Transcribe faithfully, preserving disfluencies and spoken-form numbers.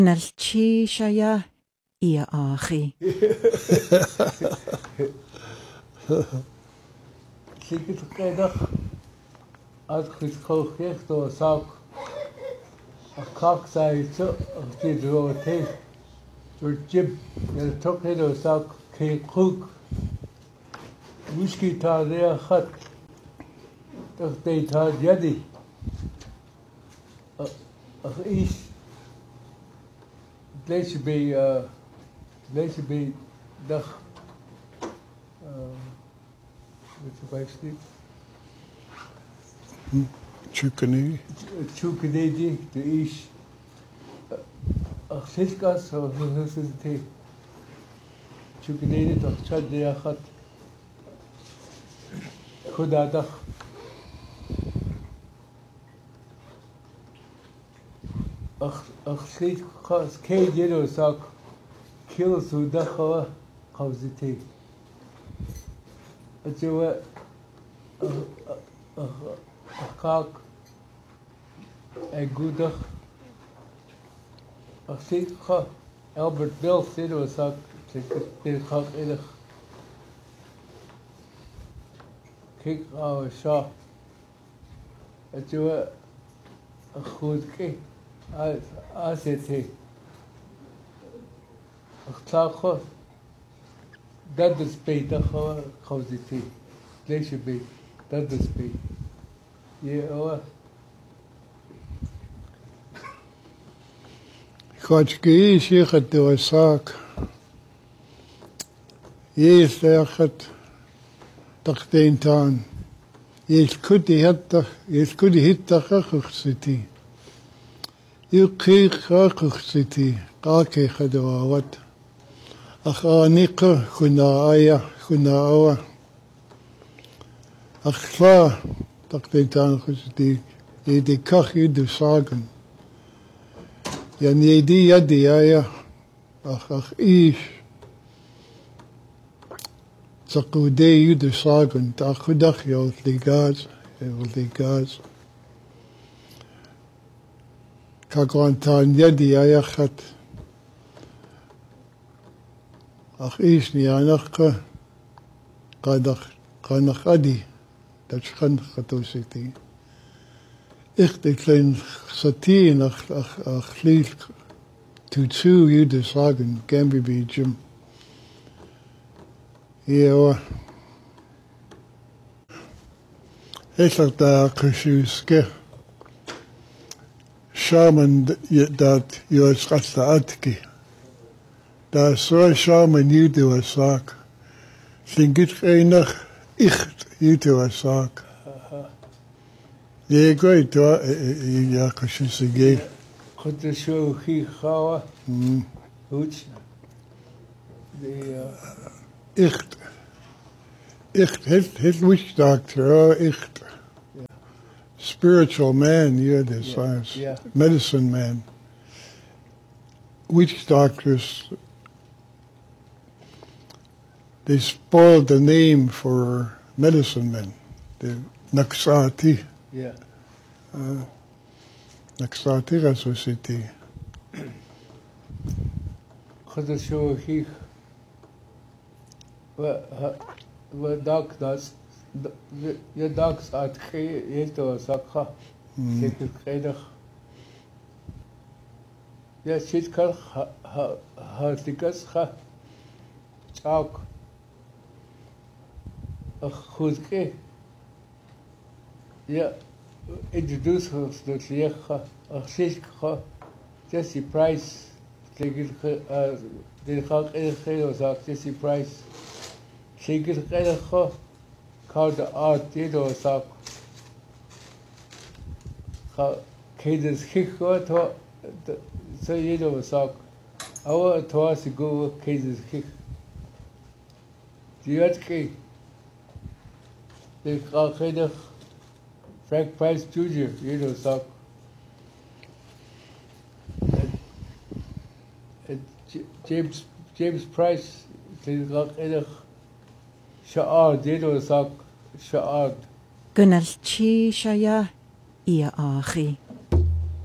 Nalchi shaya ia achi. Sikit kaidag at geschoogd door zak a kak zei zo die door te door jib je toch heel door zak ke kook whisky ta de gat toch de ta jadi ach is deze bij deze bij dag wat je bij stiet Chukani. Chukani de is ach siskas of is het te Chukani toch chad de gat Khuda dag ach ach slit khas ke jelo sak kil su da khawa khawziti ajewa kak egudag ach slit kha Albert Bill silo sak til khak edig kik aw sha ajewa khud ke أسيتي اختلاقه دادس بيت أخوة خوزيتي ليش بيت دادس بيت يا خاتكي شيخ الدوساك يس ياخد تقدين تان يس كودي هتا يس كودي هتا خخصتي يقي خاقختي قاكي خدوات أخانيق خنا آية خنا أوا أخلا تقديتان خستي يدي كخ يدو ساقن يعني يدي يدي آية أخ أخ إيش تقودي يدو ساقن تأخدخ يوثلي غاز يوثلي غاز كاغوانتان يدي ياخت أخ إيشني أنخ قادخ قانخ أدي تشخن خطوسيتي إختي كلين ستين أخ أخ أخ ليل توتسو يدو ساقن كامبي بيجم يوا إيشك دا قشوسكي shaman dat yours qatla atki da so shaman yudu asak singit einach icht yudu asak ye goy to ya kashusige khud sho khi khawa huch de icht icht het het witch doctor icht spiritual man, yeah, the yeah, science, yeah. medicine man. Witch doctors, they spoiled the name for medicine men, the Naksati. Yeah. Uh, Naksati Rasositi. Khadasho hi wa dak das je dags uit heeft door zakha zeker krijg ja zit kan hartstikke ga ook goed ke ja introduce ons dat je ga zit ga Jesse Price zeker de ga ik heel zak Jesse Price zeker krijg ga called the art dito sa ka cases hikko to so dito sa our to us go cases hik diatki the ka Frank Price Junior dito sa James James Price the ka شعار ديلو ساق شعار Gunalchi shaya ia achi.